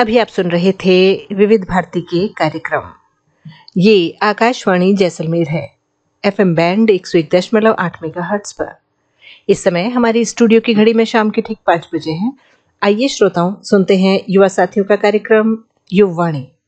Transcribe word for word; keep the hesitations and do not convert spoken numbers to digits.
अभी आप सुन रहे थे विविध भारती के कार्यक्रम। ये आकाशवाणी जैसलमेर है, एफएम बैंड एक सौ एक दशमलव आठ मेगाहर्ट्ज पर। इस समय हमारी स्टूडियो की घड़ी में शाम के ठीक पाँच बजे हैं। आइए श्रोताओं, सुनते हैं युवा साथियों का कार्यक्रम युववाणी।